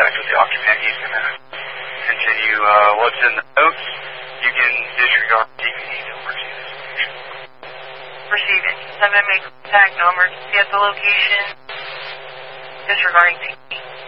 contact with the occupant. He's going to continue what's in the notes. You can disregard TPD. Don't receive this information. Receive it. 7 make contact. No emergency at the location. Disregarding TPD.